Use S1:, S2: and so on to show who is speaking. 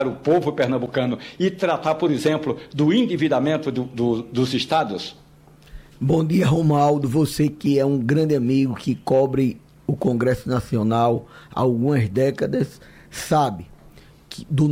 S1: o povo pernambucano e tratar, por exemplo, do endividamento dos estados?
S2: Bom dia, Romualdo, você que é um grande amigo que cobre o Congresso Nacional há algumas décadas, sabe que do